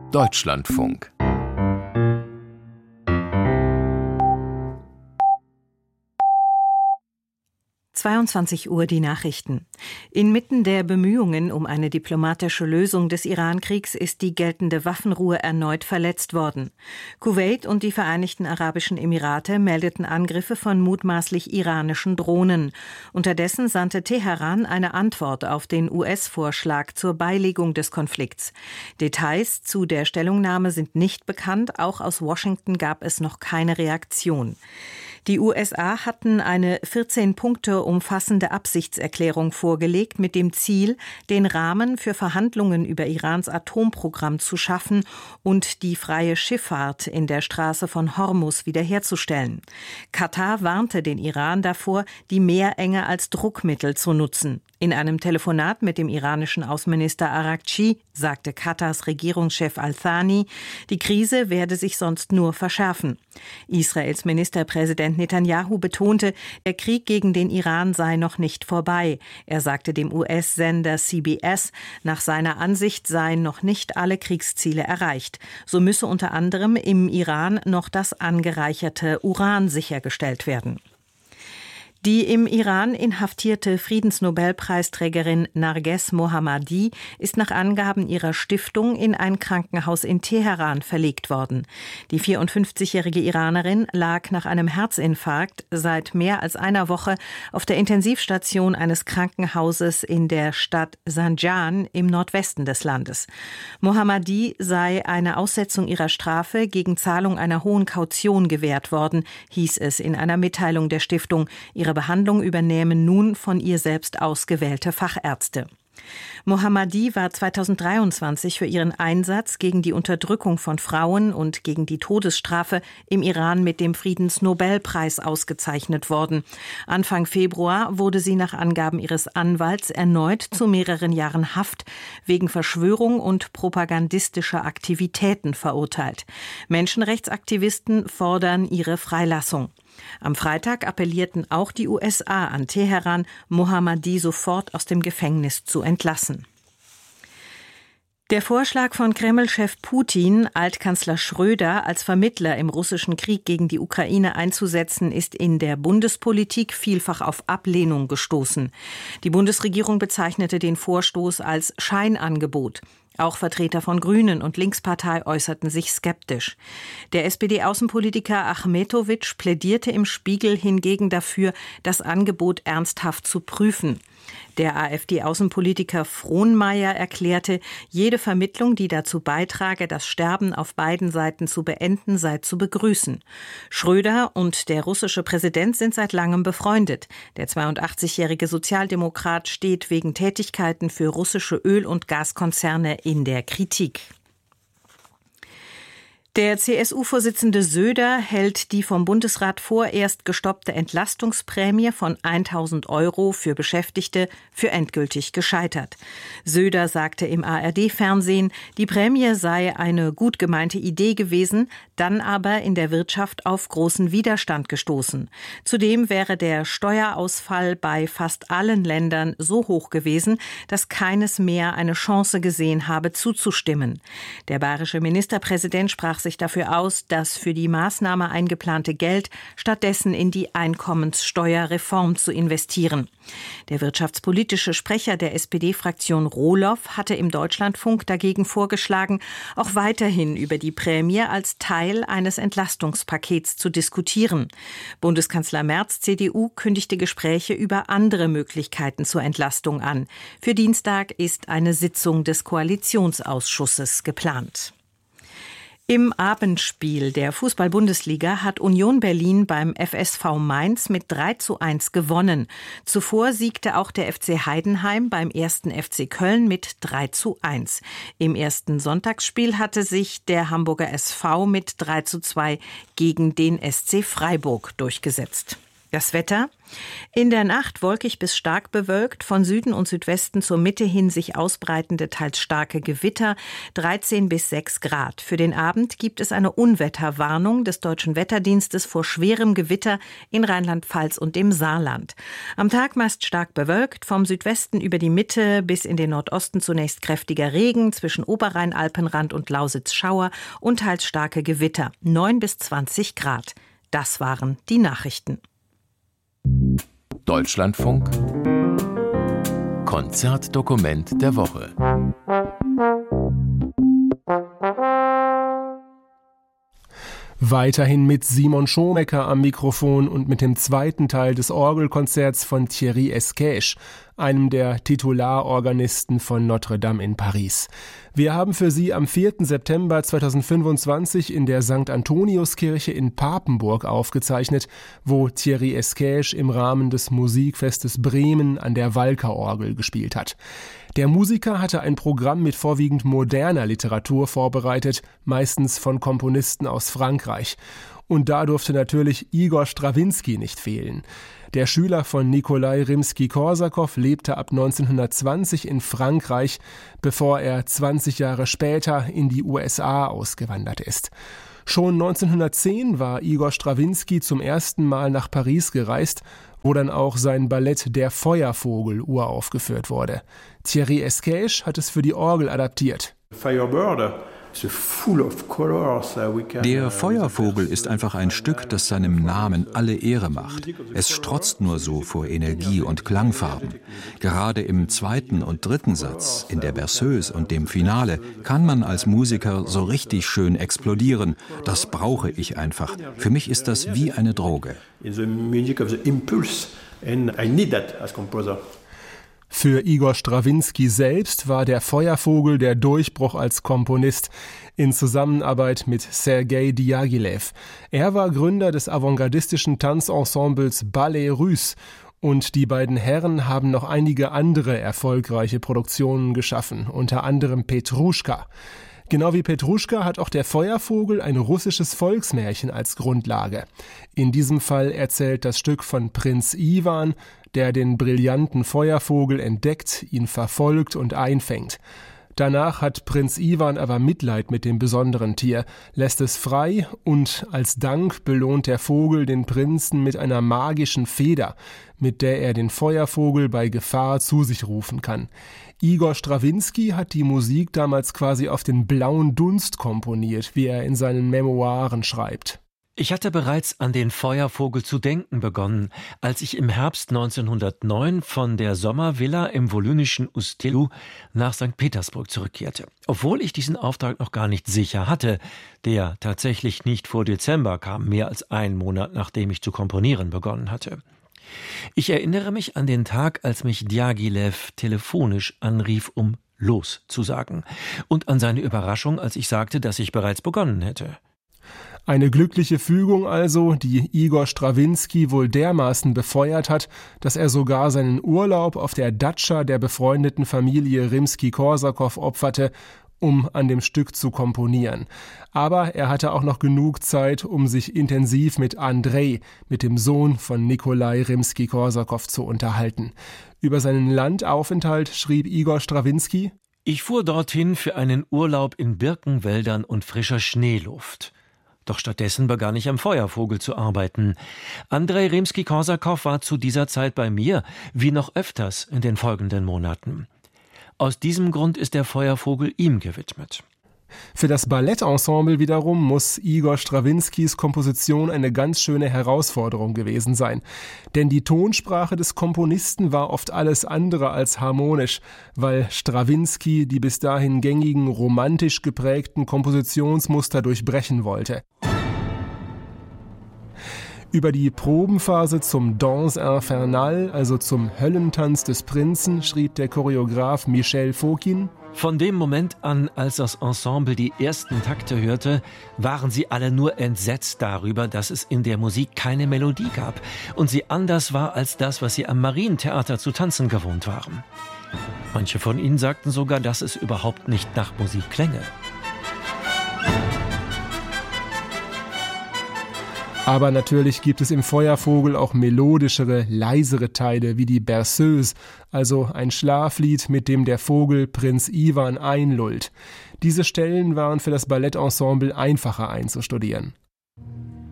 Deutschlandfunk. Uhr die Nachrichten. Inmitten der Bemühungen um eine diplomatische Lösung des Iran-Kriegs ist die geltende Waffenruhe erneut verletzt worden. Kuwait und die Vereinigten Arabischen Emirate meldeten Angriffe von mutmaßlich iranischen Drohnen. Unterdessen sandte Teheran eine Antwort auf den US-Vorschlag zur Beilegung des Konflikts. Details zu der Stellungnahme sind nicht bekannt, auch aus Washington gab es noch keine Reaktion. Die USA hatten eine 14 Punkte umfassende Absichtserklärung vorgelegt mit dem Ziel, den Rahmen für Verhandlungen über Irans Atomprogramm zu schaffen und die freie Schifffahrt in der Straße von Hormuz wiederherzustellen. Katar warnte den Iran davor, die Meerenge als Druckmittel zu nutzen. In einem Telefonat mit dem iranischen Außenminister Araghchi sagte Katars Regierungschef Al-Thani, die Krise werde sich sonst nur verschärfen. Israels Ministerpräsident Netanyahu betonte, der Krieg gegen den Iran sei noch nicht vorbei. Er sagte dem US-Sender CBS, nach seiner Ansicht seien noch nicht alle Kriegsziele erreicht. So müsse unter anderem im Iran noch das angereicherte Uran sichergestellt werden. Die im Iran inhaftierte Friedensnobelpreisträgerin Narges Mohammadi ist nach Angaben ihrer Stiftung in ein Krankenhaus in Teheran verlegt worden. Die 54-jährige Iranerin lag nach einem Herzinfarkt seit mehr als einer Woche auf der Intensivstation eines Krankenhauses in der Stadt Zanjan im Nordwesten des Landes. Mohammadi sei eine Aussetzung ihrer Strafe gegen Zahlung einer hohen Kaution gewährt worden, hieß es in einer Mitteilung der Stiftung. Ihre Behandlung übernehmen nun von ihr selbst ausgewählte Fachärzte. Mohammadi war 2023 für ihren Einsatz gegen die Unterdrückung von Frauen und gegen die Todesstrafe im Iran mit dem Friedensnobelpreis ausgezeichnet worden. Anfang Februar wurde sie nach Angaben ihres Anwalts erneut zu mehreren Jahren Haft wegen Verschwörung und propagandistischer Aktivitäten verurteilt. Menschenrechtsaktivisten fordern ihre Freilassung. Am Freitag appellierten auch die USA an Teheran, Mohammadi sofort aus dem Gefängnis zu entlassen. Der Vorschlag von Kreml-Chef Putin, Altkanzler Schröder als Vermittler im russischen Krieg gegen die Ukraine einzusetzen, ist in der Bundespolitik vielfach auf Ablehnung gestoßen. Die Bundesregierung bezeichnete den Vorstoß als Scheinangebot. Auch Vertreter von Grünen und Linkspartei äußerten sich skeptisch. Der SPD-Außenpolitiker Achmetowitsch plädierte im Spiegel hingegen dafür, das Angebot ernsthaft zu prüfen. Der AfD-Außenpolitiker Frohnmayer erklärte, jede Vermittlung, die dazu beitrage, das Sterben auf beiden Seiten zu beenden, sei zu begrüßen. Schröder und der russische Präsident sind seit langem befreundet. Der 82-jährige Sozialdemokrat steht wegen Tätigkeiten für russische Öl- und Gaskonzerne in der Kritik. Der CSU-Vorsitzende Söder hält die vom Bundesrat vorerst gestoppte Entlastungsprämie von 1.000 € für Beschäftigte für endgültig gescheitert. Söder sagte im ARD-Fernsehen, die Prämie sei eine gut gemeinte Idee gewesen, dann aber in der Wirtschaft auf großen Widerstand gestoßen. Zudem wäre der Steuerausfall bei fast allen Ländern so hoch gewesen, dass keines mehr eine Chance gesehen habe, zuzustimmen. Der bayerische Ministerpräsident sprach sich dafür aus, das für die Maßnahme eingeplante Geld stattdessen in die Einkommenssteuerreform zu investieren. Der wirtschaftspolitische Sprecher der SPD-Fraktion Rohloff hatte im Deutschlandfunk dagegen vorgeschlagen, auch weiterhin über die Prämie als Teil eines Entlastungspakets zu diskutieren. Bundeskanzler Merz, CDU, kündigte Gespräche über andere Möglichkeiten zur Entlastung an. Für Dienstag ist eine Sitzung des Koalitionsausschusses geplant. Im Abendspiel der Fußball-Bundesliga hat Union Berlin beim FSV Mainz mit 3:1 gewonnen. Zuvor siegte auch der FC Heidenheim beim 1. FC Köln mit 3:1. Im ersten Sonntagsspiel hatte sich der Hamburger SV mit 3:2 gegen den SC Freiburg durchgesetzt. Das Wetter: In der Nacht wolkig bis stark bewölkt, von Süden und Südwesten zur Mitte hin sich ausbreitende, teils starke Gewitter, 13 bis 6 Grad. Für den Abend gibt es eine Unwetterwarnung des Deutschen Wetterdienstes vor schwerem Gewitter in Rheinland-Pfalz und dem Saarland. Am Tag meist stark bewölkt, vom Südwesten über die Mitte bis in den Nordosten zunächst kräftiger Regen, zwischen Oberrhein-Alpenrand und Lausitz Schauer und teils starke Gewitter, 9 bis 20 Grad. Das waren die Nachrichten. Deutschlandfunk Konzertdokument der Woche. Weiterhin mit Simon Schomecker am Mikrofon und mit dem zweiten Teil des Orgelkonzerts von Thierry Esquèche, einem der Titularorganisten von Notre Dame in Paris. Wir haben für Sie am 4. September 2025 in der St. Antoniuskirche in Papenburg aufgezeichnet, wo Thierry Esquèche im Rahmen des Musikfestes Bremen an der Walker-Orgel gespielt hat. Der Musiker hatte ein Programm mit vorwiegend moderner Literatur vorbereitet, meistens von Komponisten aus Frankreich. Und da durfte natürlich Igor Strawinski nicht fehlen. Der Schüler von Nikolai Rimski-Korsakow lebte ab 1920 in Frankreich, bevor er 20 Jahre später in die USA ausgewandert ist. Schon 1910 war Igor Strawinski zum ersten Mal nach Paris gereist, wo dann auch sein Ballett Der Feuervogel uraufgeführt wurde. Thierry Esquèche hat es für die Orgel adaptiert. Der Feuervogel ist einfach ein Stück, das seinem Namen alle Ehre macht. Es strotzt nur so vor Energie und Klangfarben. Gerade im zweiten und dritten Satz, in der Berceuse und dem Finale, kann man als Musiker so richtig schön explodieren. Das brauche ich einfach. Für mich ist das wie eine Droge. Für Igor Strawinski selbst war der Feuervogel der Durchbruch als Komponist in Zusammenarbeit mit Sergei Diaghilev. Er war Gründer des avantgardistischen Tanzensembles Ballet Russe und die beiden Herren haben noch einige andere erfolgreiche Produktionen geschaffen, unter anderem Petruschka. Genau wie Petruschka hat auch der Feuervogel ein russisches Volksmärchen als Grundlage. In diesem Fall erzählt das Stück von Prinz Iwan, der den brillanten Feuervogel entdeckt, ihn verfolgt und einfängt. Danach hat Prinz Iwan aber Mitleid mit dem besonderen Tier, lässt es frei und als Dank belohnt der Vogel den Prinzen mit einer magischen Feder, mit der er den Feuervogel bei Gefahr zu sich rufen kann. Igor Strawinski hat die Musik damals quasi auf den blauen Dunst komponiert, wie er in seinen Memoiren schreibt. Ich hatte bereits an den Feuervogel zu denken begonnen, als ich im Herbst 1909 von der Sommervilla im volynischen Ustelu nach St. Petersburg zurückkehrte. Obwohl ich diesen Auftrag noch gar nicht sicher hatte, der tatsächlich nicht vor Dezember kam, mehr als einen Monat nachdem ich zu komponieren begonnen hatte. Ich erinnere mich an den Tag, als mich Diaghilev telefonisch anrief, um los zu sagen, und an seine Überraschung, als ich sagte, dass ich bereits begonnen hätte. Eine glückliche Fügung also, die Igor Strawinski wohl dermaßen befeuert hat, dass er sogar seinen Urlaub auf der Datscha der befreundeten Familie Rimski-Korsakow opferte, um an dem Stück zu komponieren. Aber er hatte auch noch genug Zeit, um sich intensiv mit Andrei, mit dem Sohn von Nikolai Rimski-Korsakow, zu unterhalten. Über seinen Landaufenthalt schrieb Igor Strawinski: Ich fuhr dorthin für einen Urlaub in Birkenwäldern und frischer Schneeluft. Doch stattdessen begann ich am Feuervogel zu arbeiten. Andrei Rimski-Korsakow war zu dieser Zeit bei mir, wie noch öfters in den folgenden Monaten. Aus diesem Grund ist der Feuervogel ihm gewidmet. Für das Ballettensemble wiederum muss Igor Strawinskis Komposition eine ganz schöne Herausforderung gewesen sein. Denn die Tonsprache des Komponisten war oft alles andere als harmonisch, weil Strawinski die bis dahin gängigen romantisch geprägten Kompositionsmuster durchbrechen wollte. Über die Probenphase zum Danse Infernale, also zum Höllentanz des Prinzen, schrieb der Choreograf Michel Fokine: Von dem Moment an, als das Ensemble die ersten Takte hörte, waren sie alle nur entsetzt darüber, dass es in der Musik keine Melodie gab und sie anders war als das, was sie am Marientheater zu tanzen gewohnt waren. Manche von ihnen sagten sogar, dass es überhaupt nicht nach Musik klänge. Aber natürlich gibt es im Feuervogel auch melodischere, leisere Teile wie die Berceuse, also ein Schlaflied, mit dem der Vogel Prinz Ivan einlullt. Diese Stellen waren für das Ballettensemble einfacher einzustudieren.